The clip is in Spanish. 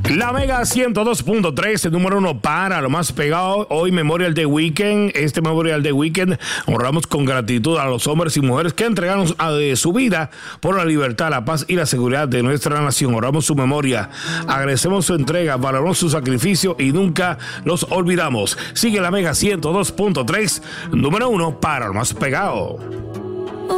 La Mega 102.3, el número uno para lo más pegado. Hoy Memorial Day Weekend. Este Memorial Day Weekend honramos con gratitud a los hombres y mujeres que entregaron su vida por la libertad, la paz y la seguridad de nuestra nación. Honramos su memoria, agradecemos su entrega, valoramos su sacrificio y nunca los olvidamos. Sigue la Mega 102.3, número uno para lo más pegado.